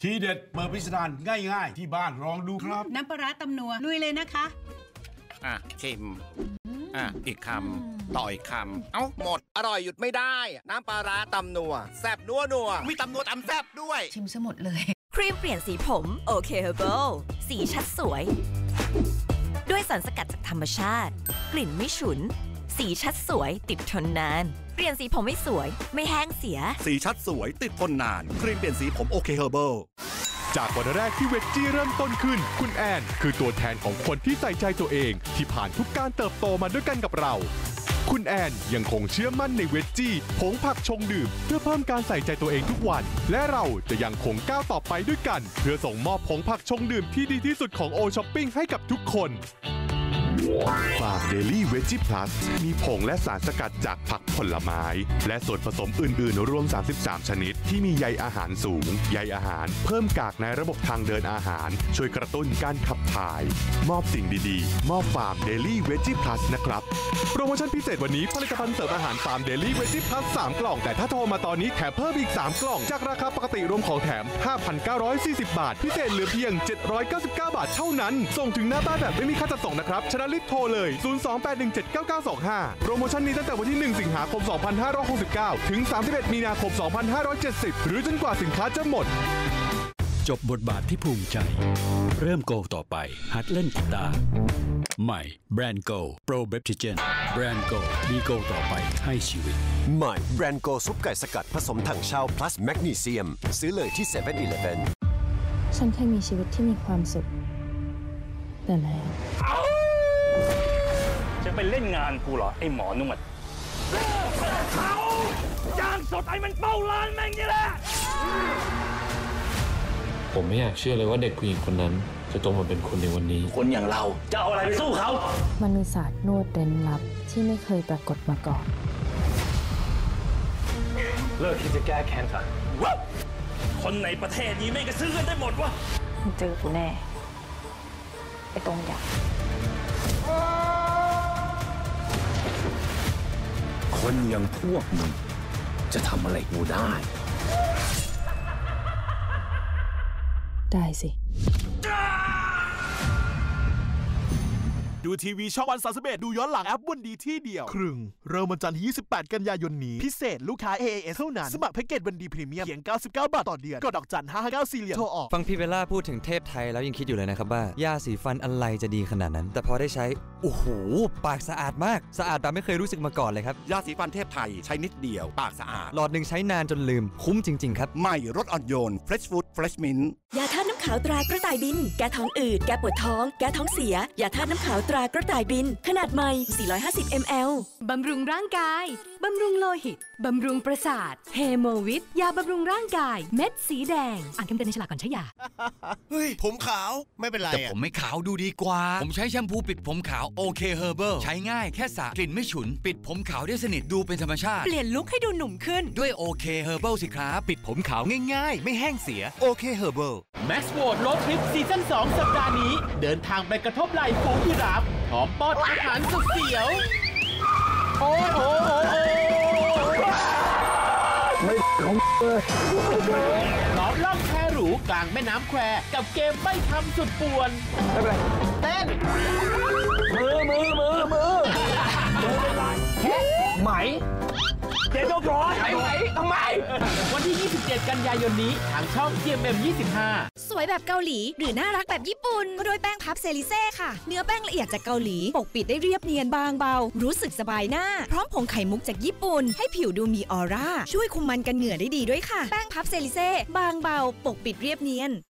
ทีเด็ดเปิดพิสดารง่ายๆที่บ้านลองดูครับน้ำปลาร้าตำนัวลุยเลยนะคะชิมอีกคำต่ออีกคำเอ้าหมดอร่อยหยุดไม่ได้น้ำปลาร้าตำนัวแซ่บนัวมีตำนัวตำแซ่บด้วยชิมซะหมดเลยครีมเปลี่ยนสีผมโอเคเฮอร์เบิลสีชัดสวยด้วยสารสกัดจากธรรมชาติกลิ่นไม่ฉุนสีชัดสวยติดทนนานเปลี่ยนสีผมไม่สวยไม่แห้งเสียสีชัดสวยติดทนนานครีมเปลี่ยนสีผมโอเคเฮอร์เบิลจากวันแรกที่เวจจี้เริ่มต้นขึ้นคุณแอนคือตัวแทนของคนที่ใส่ใจตัวเองที่ผ่านทุกการเติบโตมาด้วยกันกับเราคุณแอนยังคงเชื่อมั่นในเวจจี้ผงผักชงดื่มเพื่อเพิ่มการใส่ใจตัวเองทุกวันและเราจะยังคงก้าวต่อไปด้วยกันเพื่อส่งมอบผงผักชงดื่มที่ดีที่สุดของโอช้อปปิ้งให้กับทุกคนฟาร์มเดลี่เวจิพลัสมีผงและสารสกัดจากผักผลไม้และส่วนผสมอื่นๆรวม33ชนิดที่มีใยอาหารสูงใยอาหารเพิ่มกากในระบบทางเดินอาหารช่วยกระตุ้นการขับถ่ายมอบสิ่งดีๆมอบฟาร์มเดลี่เวจิพลัสนะครับโปรโมชั่นพิเศษวันนี้ผลิตภัณฑ์เสริมอาหารฟาร์มเดลี่เวจิพลัส3กล่องแต่ถ้าโทรมาตอนนี้แถมเพิ่มอีก3กล่องจากราคาปกติรวมของแถม 5,940 บาทพิเศษเหลือเพียง799 บาทเท่านั้นส่งถึงหน้าบ้านแบบไม่มีค่าจัดส่งนะครับชนะรีบโทรเลย028179925โปรโมชั่นนี้ตั้งแต่วันที่1สิงหาคม2569ถึง31มีนาคม2570หรือจนกว่าสินค้าจะหมดจบบทบาทที่ภูมิใจเริ่มโกต่อไปหัดเล่นกีตาร์ใหม่แบรนด์โกโปรเบปทิเจนแบรนด์โกมีโกต่อไปให้ชีวิตใหม่แบรนด์โกซุปไก่สกัดผสมถังเช่า plus แมกนีเซียมซื้อเลยที่ 7-Eleven ฉันเคยมีชีวิตที่มีความสุขแต่แล้วจะไปเล่นงานกูเหรอไอ้หมอนวดเขาจ้างสดไอ้มันเป้าร้านแม่งนี่แหละผมไม่อยากเชื่อเลยว่าเด็กผู้หญิงคนนั้นจะโตมาเป็นคนในวันนี้คนอย่างเราจะเอาอะไรไปสู้เขามันมีศาสตร์นวดเร้นลับที่ไม่เคยปรากฏมาก่อนเลิกที่จะแก้แค้นซะคนในประเทศนี้ไม่กระซื้อกันได้หมดวะเจอกูแน่ไอ้ตรงอย่างคนอย่างพวกมึงจะทำอะไรกูได้สิดูทีวีช่องวัน31ดูย้อนหลังแอปวันดีที่เดียวครึ่งเริ่มวันจันทร์ที่28กันยายนนี้พิเศษลูกค้า AAS เท่านั้นสมัครแพ็กเกจวันดีพรีเมียมเพียง99 บาทต่อเดือนกดดอกจัน559 เหรียญโทรออกฟังพี่เบลล่าพูดถึงเทพไทยแล้วยังคิดอยู่เลยนะครับว่ายาสีฟันอะไรจะดีขนาดนั้นแต่พอได้ใช้โอ้โหปากสะอาดมากสะอาดแบบไม่เคยรู้สึกมาก่อนเลยครับยาสีฟันเทพไทยใช้นิดเดียวปากสะอาดหลอดหนึ่งใช้นานจนลืมคุ้มจริงๆครับใหม่รสอ่อนโยน Fresh Food Fresh Mint ยาธาตุน้ำขาวตรากระต่ายบินแก้ท้องอืดแก้ปวดท้องแก้ท้องเสียยาธาตุน้ำขาวตรากระต่ายบินขนาดใหม่450 ml บำรุงร่างกายบำรุงโลหิตบำรุงประสาทเฮโมวิทยาบำรุงร่างกายเม็ดสีแดงอ่านคำเตือนในฉลากก่อนใช้ยาเฮ้ยผมขาวไม่เป็นไรแต่ผมไม่ขาวดูดีกว่าผมใช้แชมพูปิดผมขาวโอเคเฮอร์เบิลใช้ง่ายแค่สระกลิ่นไม่ฉุนปิดผมขาวได้สนิทดูเป็นธรรมชาติเปลี่ยนลุคให้ดูหนุ่มขึ้นด้วยโอเคเฮอร์เบิลสิครับปิดผมขาวง่ายๆไม่แห้งเสียโอเคเฮอร์เบิลแม็กซ์โหวตโรดทริปซีซั่น2สัปดาห์นี้เดินทางไปกระทบไหล่ฝูงยีราฟพร้อมป้อนอาหารสุดเสียวโอ้โหไม่ของเลยล้อมล่องแพหรูกลางแม่น้ำแควกับเกมไม่ทำสุดป่วนไม่เป็นไรเต้นมือแค่ไหมเจโจ้ร้อนไหมทำไมวันที่27กันยายนนี้ทางช่อง GMM 25 สวยแบบเกาหลีหรือน่ารักแบบญี่ปุ่นก็ด้วยแป้งพับเซริเซ่ค่ะเนื้อแป้งละเอียดจากเกาหลีปกปิดได้เรียบเนียนบางเบารู้สึกสบายหน้าพร้อมผงไข่มุกจากญี่ปุ่นให้ผิวดูมีออร่าช่วยคุมมันกันเหงื่อได้ดีด้วยค่ะแป้งพับเซริเซ่บางเบาปกปิดเรียบเนียน